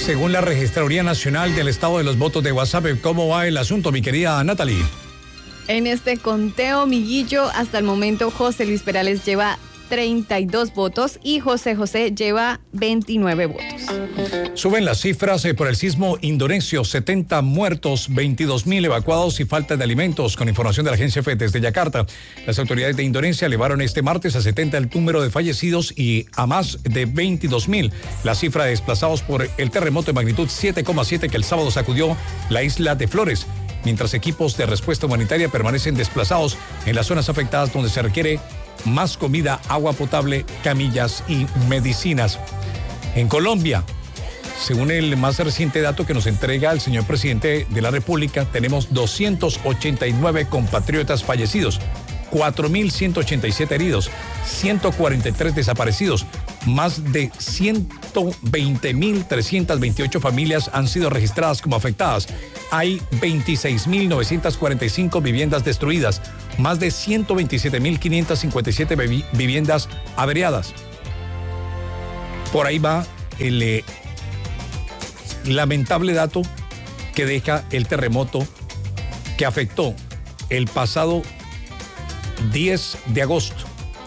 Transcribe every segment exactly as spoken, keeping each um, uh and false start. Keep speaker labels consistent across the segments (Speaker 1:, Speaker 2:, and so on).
Speaker 1: Según la Registraduría Nacional del Estado de los Votos de WhatsApp, ¿cómo va el asunto, mi querida Natalie?
Speaker 2: En este conteo, Miguillo, hasta el momento José Luis Perales lleva treinta y dos votos y José José lleva veintinueve votos.
Speaker 1: Suben las cifras eh, por el sismo indonesio, setenta muertos, veintidós mil evacuados y falta de alimentos. Con información de la agencia F E desde Yakarta, las autoridades de Indonesia elevaron este martes a setenta el número de fallecidos y a más de veintidós mil la cifra de desplazados por el terremoto de magnitud siete coma siete que el sábado sacudió la isla de Flores, mientras equipos de respuesta humanitaria permanecen desplazados en las zonas afectadas donde se requiere más comida, agua potable, camillas y medicinas. En Colombia, según el más reciente dato que nos entrega el señor presidente de la República, tenemos doscientos ochenta y nueve compatriotas fallecidos, cuatro mil ciento ochenta y siete heridos, ciento cuarenta y tres desaparecidos, más de ciento veinte mil trescientas veintiocho familias han sido registradas como afectadas. Hay veintiséis mil novecientas cuarenta y cinco viviendas destruidas, más de ciento veintisiete mil quinientas cincuenta y siete vivi- viviendas averiadas. Por ahí va el eh, lamentable dato que deja el terremoto que afectó el pasado diez de agosto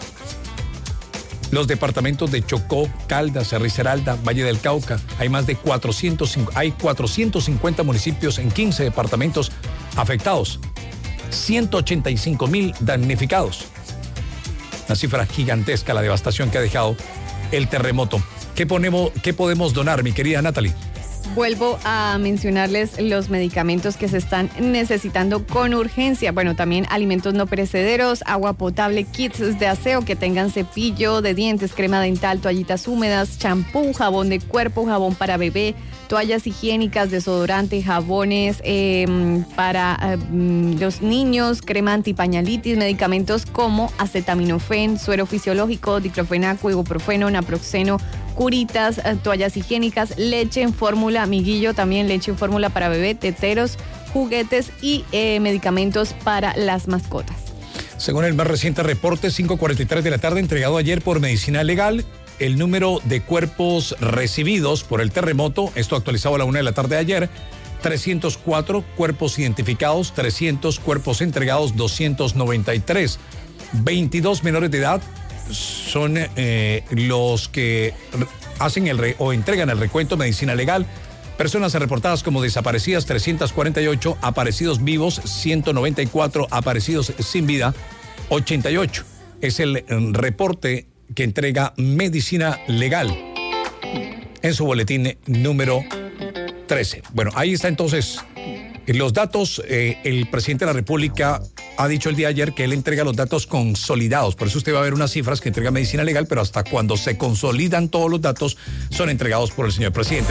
Speaker 1: los departamentos de Chocó, Caldas, Risaralda, Valle del Cauca. Hay más de cuatrocientos, hay cuatrocientos cincuenta municipios en quince departamentos afectados, ciento ochenta y cinco mil damnificados. Una cifra gigantesca, la devastación que ha dejado el terremoto. ¿Qué, ponemos, qué podemos donar, mi querida Natalie?
Speaker 2: Vuelvo a mencionarles los medicamentos que se están necesitando con urgencia. Bueno, también alimentos no perecederos, agua potable, kits de aseo que tengan cepillo de dientes, crema dental, toallitas húmedas, champú, jabón de cuerpo, jabón para bebé, toallas higiénicas, desodorante, jabones eh, para eh, los niños, crema antipañalitis, medicamentos como acetaminofén, suero fisiológico, diclofenaco, ibuprofeno, naproxeno, curitas, toallas higiénicas, leche en fórmula, Miguillo, también leche en fórmula para bebé, teteros, juguetes y eh, medicamentos para las mascotas.
Speaker 1: Según el más reciente reporte, cinco cuarenta y tres de la tarde, entregado ayer por Medicina Legal, el número de cuerpos recibidos por el terremoto, esto actualizado a la una de la tarde de ayer, trescientos cuatro cuerpos identificados, trescientos cuerpos entregados, doscientos noventa y tres, veintidós menores de edad son eh, los que hacen el re, o entregan el recuento. Medicina Legal, personas reportadas como desaparecidas trescientos cuarenta y ocho, aparecidos vivos ciento noventa y cuatro, aparecidos sin vida ochenta y ocho. Es el reporte que entrega Medicina Legal en su boletín número trece. Bueno, ahí está entonces los datos. Eh, el presidente de la República ha dicho el día de ayer que él entrega los datos consolidados. Por eso usted va a ver unas cifras que entrega Medicina Legal, pero hasta cuando se consolidan todos los datos son entregados por el señor presidente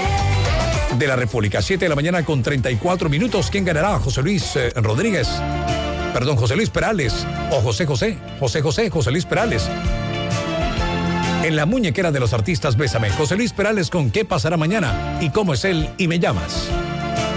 Speaker 1: de la República. siete de la mañana con treinta y cuatro minutos. ¿Quién ganará? José Luis eh, Rodríguez. Perdón, José Luis Perales. O José José. José José, José Luis Perales. En la muñequera de los artistas, Bésame. José Luis Perales con ¿Qué pasará mañana? ¿Y cómo es él? Y me llamas.